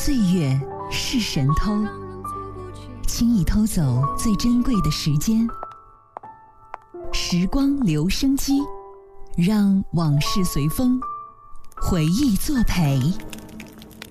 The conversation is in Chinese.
岁月是神偷，轻易偷走最珍贵的时间。时光留声机，让往事随风，回忆作陪。